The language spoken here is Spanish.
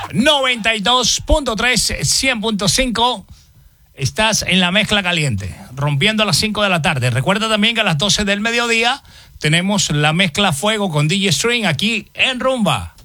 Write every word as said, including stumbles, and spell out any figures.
noventa y dos punto tres, cien punto cinco. Estás en la mezcla caliente, rompiendo a las cinco de la tarde. Recuerda también que a las doce del mediodía tenemos la mezcla fuego con D J String aquí en Rumba.